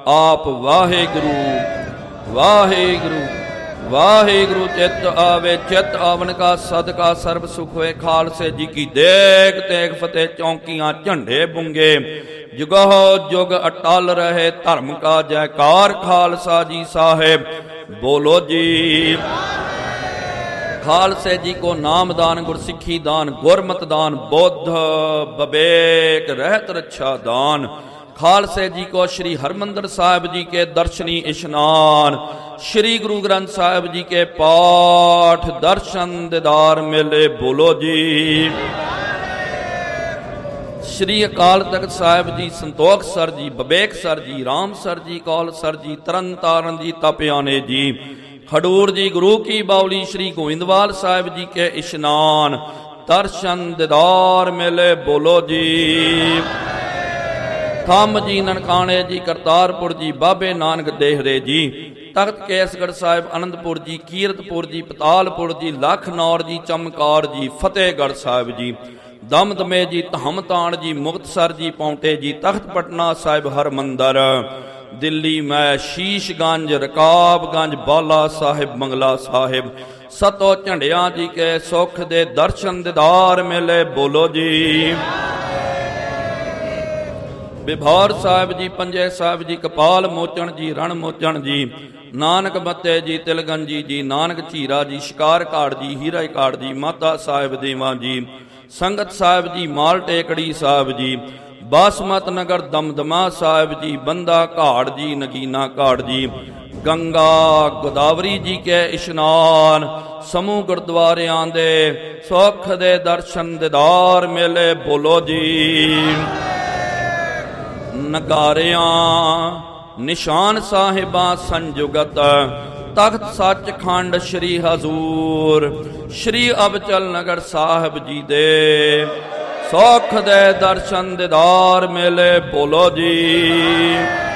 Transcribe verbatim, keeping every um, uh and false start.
आप वाहेगुरु वाहेगुरु वाहेगुरु। चित आवे चित आवन का सदका सर्ब सुख होए। खालसे जी की देख तेग फतेह चौंकियां झंडे बुंगे। जुगो जुग अटल रहे धर्म का जयकार। खालसा जी साहेब बोलो जी। खालसे जी को नाम दान गुरसिक्खी दान गुरमत दान बुद्ध विवेक रहत रक्षा दान। खालसे जी को श्री हरमंदिर साहिब जी के दर्शनी स्नान। श्री गुरु ग्रंथ साहिब जी के पाठ दर्शन दीदार मिले। बोलो जी। श्री अकाल तख्त साहिब जी संतोख सर जी विवेक सर जी राम सर जी कौल सर जी तरन तारण जी तपियाने जी खडूर जी गुरु की बावली। श्री गोविंदवाल साहिब जी के स्नान दर्शन दीदार मिले। बोलो जी। थम जी ननकाने जी करतारपुर जी बाबे नानक देहरे जी तख्त केसगढ़ साहिब आनंदपुर जी कीरतपुर जी पतालपुर जी लखनौर जी चमकार जी फतेहगढ़ साहिब जी दमदमे जी धमतान जी मुक्तसर जी पौंटे जी तख्त पटना साहिब हरमंदर दिल्ली में शीशगंज रकाबगंज बाला साहिब मंगला साहिब सतो झंडिया जी के सुख दे दर्शन दीदार मिले। बोलो जी। बिभौर साहिब जी पंजे साहिब जी कपाल मोचन जी रण मोचन जी नानक मत्ते जी तिलगंजी जी नानक झीरा जी शिकार घाट जी हीरा घाट जी माता साहिब देवा जी संगत साहिब जी माल टेकड़ी साहिब जी बासमत नगर दमदमा साहिब जी बंदा घाट जी नगीना घाट जी गंगा गोदावरी जी के इशनान समूह गुरुद्वारियां दे सुख दे दर्शन दीदार मिले। बोलो जी। नगारियां निशान साहिबां संजुगत तख्त सचखंड श्री हजूर श्री अबचल नगर साहिब जी दे सुख दे दर्शन दीदार मिले। बोलो जी।